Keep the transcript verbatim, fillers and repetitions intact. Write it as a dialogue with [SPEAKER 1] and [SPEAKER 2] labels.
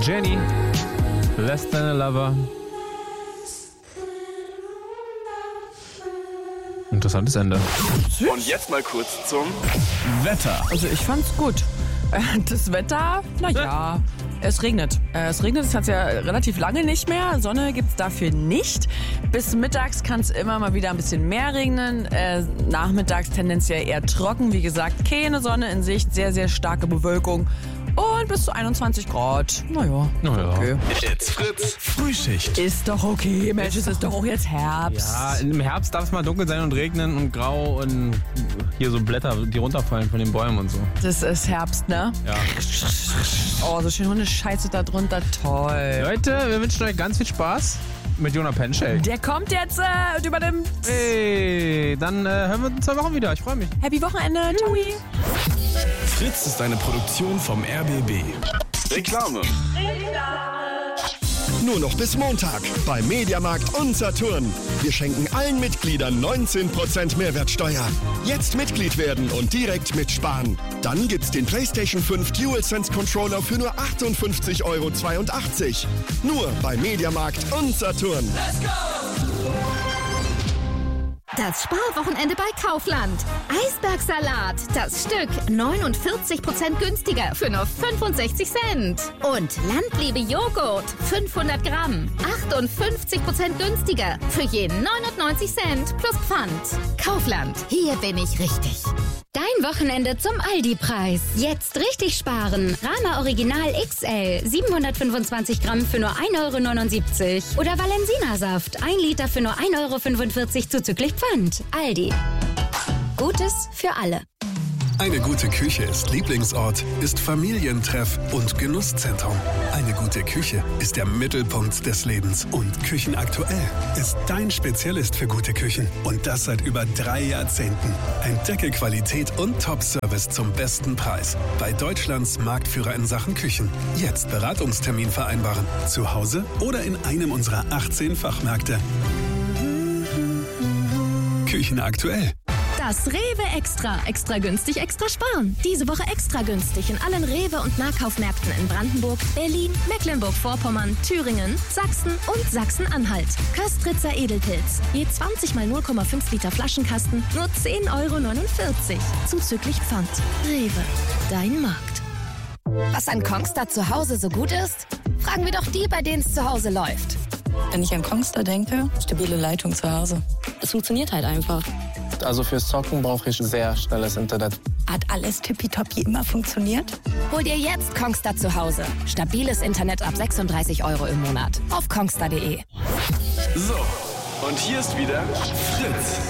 [SPEAKER 1] Jenny, Less Than a Lover. Interessantes Ende.
[SPEAKER 2] Und jetzt mal kurz zum
[SPEAKER 1] Wetter.
[SPEAKER 3] Also ich fand's gut. Das Wetter, naja, es regnet. Es regnet, es hat ja relativ lange nicht mehr. Sonne gibt's dafür nicht. Bis mittags kann es immer mal wieder ein bisschen mehr regnen. Äh, nachmittags tendenziell eher trocken. Wie gesagt, keine Sonne in Sicht, sehr, sehr starke Bewölkung. Und bis zu einundzwanzig Grad. Naja,
[SPEAKER 1] Naja.
[SPEAKER 3] okay.
[SPEAKER 2] It's Fritz Frühschicht.
[SPEAKER 3] Ist doch okay, Mensch, es ist doch auch jetzt Herbst.
[SPEAKER 1] Ja, im Herbst darf es mal dunkel sein und regnen und grau und hier so Blätter, die runterfallen von den Bäumen und so.
[SPEAKER 3] Das ist Herbst, ne?
[SPEAKER 1] Ja.
[SPEAKER 3] Oh, so schön Hundescheiße da drunter, toll.
[SPEAKER 1] Leute, wir wünschen euch ganz viel Spaß mit Jonah Penschel.
[SPEAKER 3] Der kommt jetzt äh, und übernimmt.
[SPEAKER 1] Hey, dann äh, hören wir uns in zwei Wochen wieder. Ich freue mich.
[SPEAKER 3] Happy Wochenende, ciao.
[SPEAKER 2] Fritz ist eine Produktion vom R B B. Reklame.
[SPEAKER 4] Nur noch bis Montag bei Mediamarkt und Saturn. Wir schenken allen Mitgliedern neunzehn Prozent Mehrwertsteuer. Jetzt Mitglied werden und direkt mitsparen. Dann gibt's den PlayStation fünf DualSense Controller für nur achtundfünfzig Euro zweiundachtzig. Nur bei Mediamarkt und Saturn.
[SPEAKER 5] Das Sparwochenende bei Kaufland. Eisbergsalat, das Stück neunundvierzig Prozent günstiger für nur fünfundsechzig Cent. Und Landliebe Joghurt, fünfhundert Gramm, achtundfünfzig Prozent günstiger für je neunundneunzig Cent plus Pfand. Kaufland, hier bin ich richtig. Dein Wochenende zum Aldi-Preis. Jetzt richtig sparen. Rama Original X L, siebenhundertfünfundzwanzig Gramm für nur ein Euro neunundsiebzig. Oder Valensina-Saft, ein Liter für nur ein Euro fünfundvierzig zuzüglich Pfand. Aldi. Gutes für alle.
[SPEAKER 6] Eine gute Küche ist Lieblingsort, ist Familientreff und Genusszentrum. Eine gute Küche ist der Mittelpunkt des Lebens. Und Küchenaktuell ist dein Spezialist für gute Küchen. Und das seit über drei Jahrzehnten. Entdecke Qualität und Top-Service zum besten Preis. Bei Deutschlands Marktführer in Sachen Küchen. Jetzt Beratungstermin vereinbaren. Zu Hause oder in einem unserer achtzehn Fachmärkte. Küchenaktuell.
[SPEAKER 7] Das Rewe Extra. Extra günstig, extra sparen. Diese Woche extra günstig in allen Rewe- und Nahkaufmärkten in Brandenburg, Berlin, Mecklenburg-Vorpommern, Thüringen, Sachsen und Sachsen-Anhalt. Köstritzer Edelpilz. Je zwanzig mal null Komma fünf Liter Flaschenkasten, nur zehn Euro neunundvierzig. Zuzüglich Pfand. Rewe. Dein Markt.
[SPEAKER 5] Was an Kongstar zu Hause so gut ist? Fragen wir doch die, bei denen es zu Hause läuft.
[SPEAKER 8] Wenn ich an Kongstar denke, stabile Leitung zu Hause. Es funktioniert halt einfach.
[SPEAKER 9] Also fürs Zocken brauche ich sehr schnelles Internet.
[SPEAKER 8] Hat alles tippitoppi immer funktioniert?
[SPEAKER 5] Hol dir jetzt Kongstar zu Hause. Stabiles Internet ab sechsunddreißig Euro im Monat. Auf kongstar punkt de.
[SPEAKER 2] So, und hier ist wieder Fritz.